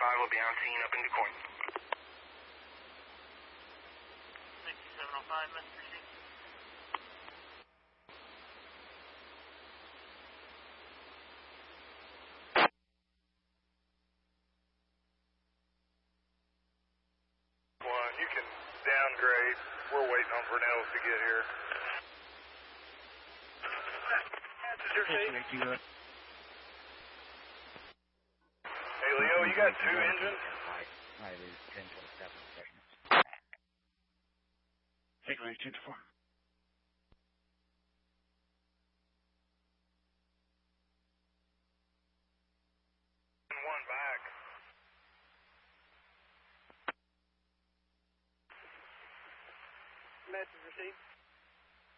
will be on scene up in DuQuoin. 6705, Mr. C. You can downgrade. We're waiting on Vernell to get here. Hey, Leo, you got 2 engines? Alright, it is 10:27 seconds. Take range 2-4. One back. Message received.